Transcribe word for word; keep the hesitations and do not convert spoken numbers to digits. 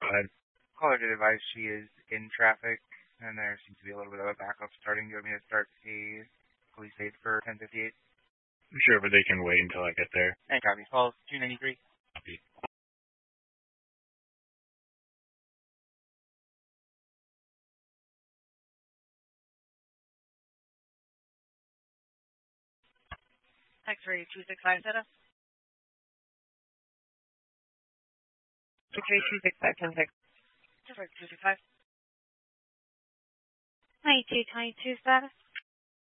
Go ahead. Caller did advise she is in traffic, and there seems to be a little bit of a backup starting. Do you want me to start a police aid for ten fifty-eight? Sure, but they can wait until I get there. And copy. Calls two ninety-three. Copy. X-ray two six five setup. X-ray two six five ten six. X-ray two six five. ninety-two twenty-two status.